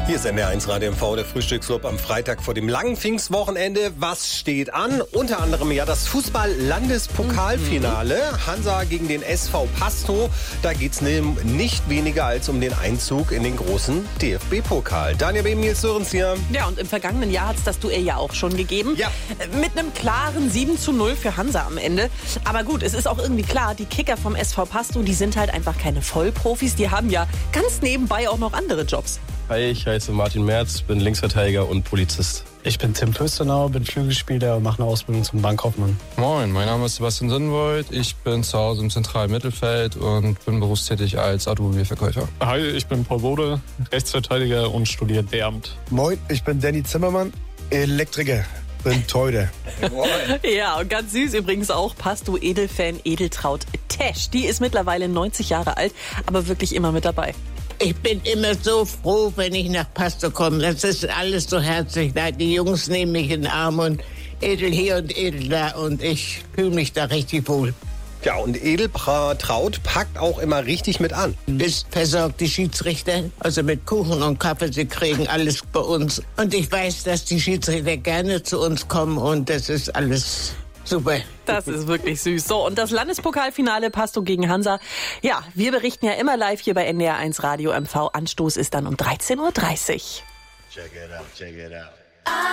Hier ist NDR1 Radio MV, der Frühstücksclub am Freitag vor dem langen Pfingstwochenende. Was steht an? Unter anderem ja das Fußball-Landespokalfinale. Hansa gegen den SV Pastow. Da geht's nicht weniger als um den Einzug in den großen DFB-Pokal. Daniel Nils Sörensen hier. Ja, und im vergangenen Jahr hat es das Duell ja auch schon gegeben. Ja. Mit einem klaren 7:0 für Hansa am Ende. Aber gut, es ist auch irgendwie klar, die Kicker vom SV Pastow, die sind halt einfach keine Vollprofis. Die haben ja ganz nebenbei auch noch andere Jobs. Hi, ich heiße Martin Merz, bin Linksverteidiger und Polizist. Ich bin Tim Pöstenau, bin Flügelspieler und mache eine Ausbildung zum Bankkaufmann. Moin, mein Name ist Sebastian Sonnenwold. Ich bin zu Hause im zentralen Mittelfeld und bin berufstätig als Automobilverkäufer. Hi, ich bin Paul Bode, Rechtsverteidiger und studiere Lehramt. Moin, ich bin Danny Zimmermann, Elektriker. Bin Teude. Ja, und ganz süß übrigens auch Pastow Edelfan Edeltraut Tesch. Die ist mittlerweile 90 Jahre alt, aber wirklich immer mit dabei. Ich bin immer so froh, wenn ich nach Pastow komme. Das ist alles so herzlich. Die Jungs nehmen mich in den Arm und edel hier und edel da und ich fühle mich da richtig wohl. Ja, und Edeltraut packt auch immer richtig mit an. Ist versorgt die Schiedsrichter, also mit Kuchen und Kaffee, sie kriegen alles bei uns. Und ich weiß, dass die Schiedsrichter gerne zu uns kommen und das ist alles super. Das ist wirklich süß. So, und das Landespokalfinale Pastow gegen Hansa. Ja, wir berichten ja immer live hier bei NDR1 Radio MV. Anstoß ist dann um 13:30 Uhr. Check it out, check it out.